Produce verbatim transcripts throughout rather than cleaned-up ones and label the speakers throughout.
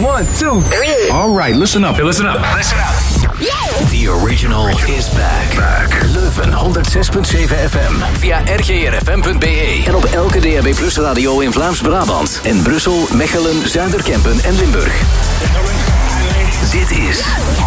Speaker 1: One, two, three. All right, listen up. Listen up. Listen up.
Speaker 2: The original is back. back. Leuven honderd zes komma zeven F M. Via r g r f m punt b e. En op elke D A B Plus radio in Vlaams-Brabant. En Brussel, Mechelen, Zuiderkempen en Limburg. Dit is...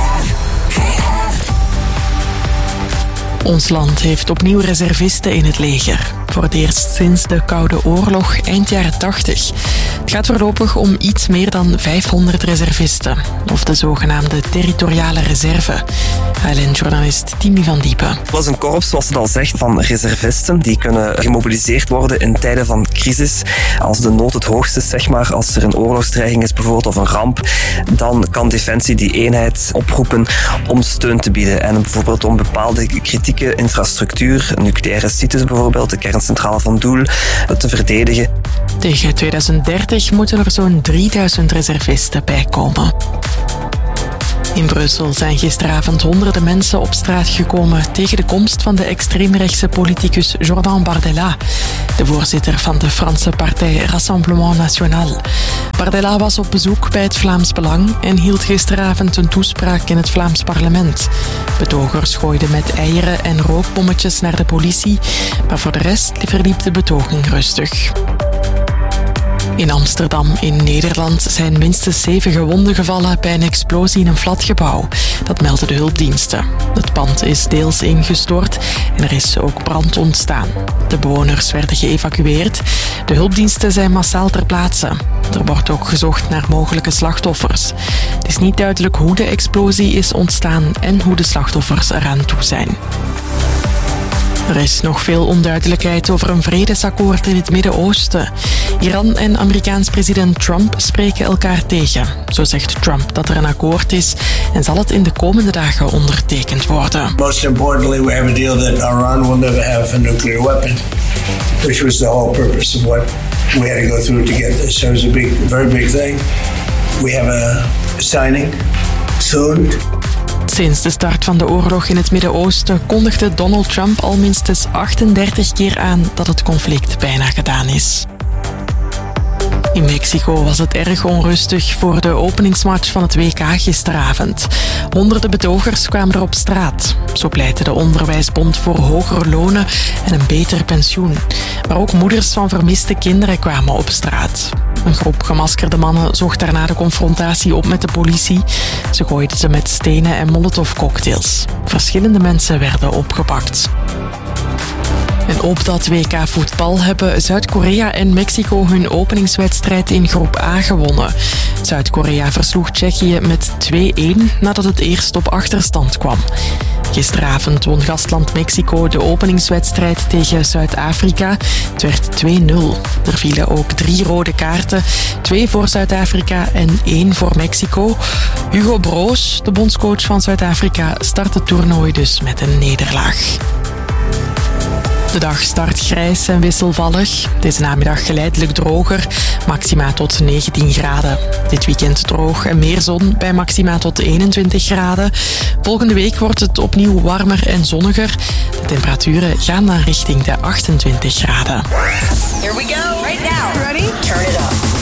Speaker 3: Ons land heeft opnieuw reservisten in het leger. Voor het eerst sinds de Koude Oorlog eind jaren tachtig. Het gaat voorlopig om iets meer dan vijfhonderd reservisten. Of de zogenaamde territoriale reserve. A L N-journalist Timmy van Diepen.
Speaker 4: Dat is een korps, zoals het al zegt, van reservisten. Die kunnen gemobiliseerd worden in tijden van crisis. Als de nood het hoogst is, zeg maar, als er een oorlogsdreiging is bijvoorbeeld of een ramp, dan kan Defensie die eenheid oproepen om steun te bieden. En bijvoorbeeld om bepaalde kritieke infrastructuur, nucleaire sites bijvoorbeeld, de kerncentrale van Doel, te verdedigen.
Speaker 3: Tegen tweeduizend dertig moeten er zo'n drieduizend reservisten bijkomen. In Brussel zijn gisteravond honderden mensen op straat gekomen tegen de komst van de extreemrechtse politicus Jordan Bardella, de voorzitter van de Franse partij Rassemblement National. Bardella was op bezoek bij het Vlaams Belang en hield gisteravond een toespraak in het Vlaams parlement. Betogers gooiden met eieren en rookbommetjes naar de politie, maar voor de rest verliep de betoging rustig. In Amsterdam in Nederland zijn minstens zeven gewonden gevallen bij een explosie in een flatgebouw. Dat melden de hulpdiensten. Het pand is deels ingestort en er is ook brand ontstaan. De bewoners werden geëvacueerd. De hulpdiensten zijn massaal ter plaatse. Er wordt ook gezocht naar mogelijke slachtoffers. Het is niet duidelijk hoe de explosie is ontstaan en hoe de slachtoffers eraan toe zijn. Er is nog veel onduidelijkheid over een vredesakkoord in het Midden-Oosten. Iran en Amerikaans president Trump spreken elkaar tegen. Zo zegt Trump dat er een akkoord is en zal het in de komende dagen ondertekend worden.
Speaker 5: Most importantly, we have a deal that Iran will never have a nuclear weapon, which was the whole purpose of what we had to go through to get this. So it was a big, very big thing. We have a signing soon.
Speaker 3: Sinds de start van de oorlog in het Midden-Oosten kondigde Donald Trump al minstens achtendertig keer aan dat het conflict bijna gedaan is. In Mexico was het erg onrustig voor de openingsmatch van het W K gisteravond. Honderden betogers kwamen er op straat. Zo pleitte de Onderwijsbond voor hogere lonen en een beter pensioen. Maar ook moeders van vermiste kinderen kwamen op straat. Een groep gemaskerde mannen zocht daarna de confrontatie op met de politie. Ze gooiden ze met stenen en molotovcocktails. Verschillende mensen werden opgepakt. En op dat W K voetbal hebben Zuid-Korea en Mexico hun openingswedstrijd in groep A gewonnen. Zuid-Korea versloeg Tsjechië met twee-een nadat het eerst op achterstand kwam. Gisteravond won gastland Mexico de openingswedstrijd tegen Zuid-Afrika. Het werd twee nul. Er vielen ook drie rode kaarten. Twee voor Zuid-Afrika en één voor Mexico. Hugo Broos, de bondscoach van Zuid-Afrika, start het toernooi dus met een nederlaag. De dag start grijs en wisselvallig. Deze namiddag geleidelijk droger, maxima tot negentien graden. Dit weekend droog en meer zon bij maxima tot eenentwintig graden. Volgende week wordt het opnieuw warmer en zonniger. De temperaturen gaan dan richting de achtentwintig graden.
Speaker 6: Here we go. Right now. Ready? Turn it up.